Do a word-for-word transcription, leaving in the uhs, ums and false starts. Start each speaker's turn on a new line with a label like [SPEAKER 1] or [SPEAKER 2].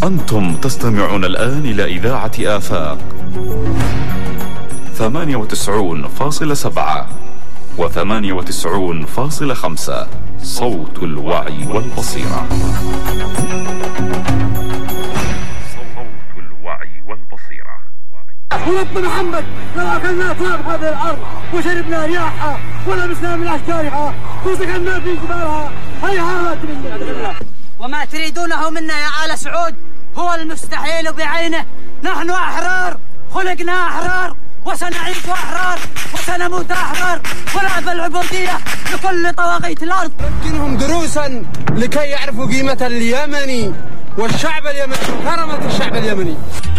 [SPEAKER 1] أنتم تستمعون الآن إلى إذاعة آفاق ثمانية وتسعون فاصلة سبعة وثمانية وتسعون فاصلة خمسة، صوت الوعي والبصيرة. صوت الوعي والبصيرة.
[SPEAKER 2] ورب محمد لو أكلنا تراب هذه الأرض وشربنا رياحها ولبسنا من أشجارها وسكننا في جبالها هيهات منا.
[SPEAKER 3] وما تريدونه منا يا آل سعود هو المستحيل بعينه. نحن أحرار، خلقنا أحرار، وسنعيش أحرار، وسنموت أحرار، ونعبى العبودية لكل طواغيت الأرض.
[SPEAKER 2] نمكنهم دروسا لكي يعرفوا قيمة اليمني والشعب اليمني وكرامة الشعب اليمني.